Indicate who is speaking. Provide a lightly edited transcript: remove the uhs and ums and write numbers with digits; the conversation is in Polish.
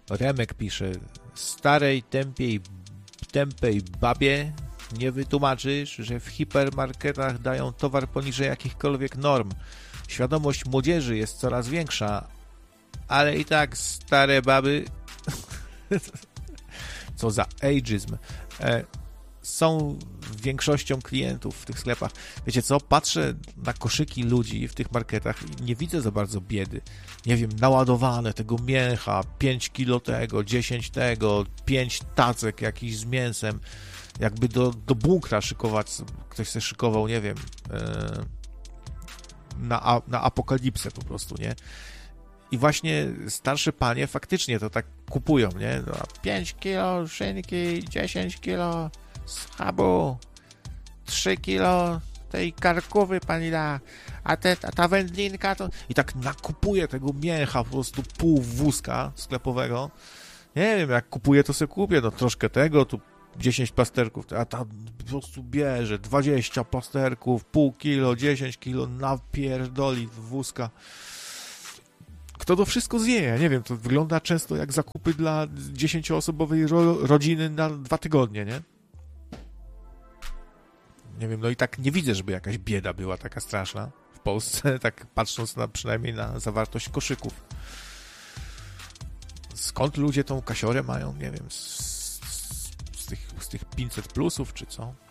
Speaker 1: Remek pisze, starej, tępej babie nie wytłumaczysz, że w hipermarketach dają towar poniżej jakichkolwiek norm. Świadomość młodzieży jest coraz większa, ale i tak stare baby co za ageizm są większością klientów w tych sklepach. Wiecie co, patrzę na koszyki ludzi w tych marketach i nie widzę za bardzo biedy. Nie wiem, naładowane tego mięcha, 5 kilo tego, 10 tego, 5 tacek jakiś z mięsem, jakby do bunkra szykować, ktoś się szykował, nie wiem, na apokalipsę po prostu, nie? I właśnie starsze panie faktycznie to tak kupują, nie? 5 kilo szynki, 10 kilo schabu, 3 kilo tej karkówy pani da, a ta wędlinka to... I tak nakupuje tego mięcha, po prostu pół wózka sklepowego. Nie wiem, jak kupuję, to sobie kupię, no troszkę tego, tu 10 plasterków, a ta po prostu bierze 20 plasterków, pół kilo, 10 kilo, napierdoli wózka. Kto to wszystko zje? Ja nie wiem, to wygląda często jak zakupy dla 10-osobowej rodziny na 2 tygodnie, nie? Nie wiem, no i tak nie widzę, żeby jakaś bieda była taka straszna w Polsce, tak patrząc przynajmniej na zawartość koszyków. Skąd ludzie tą kasiorę mają? Nie wiem, z tych 500 plusów, czy co?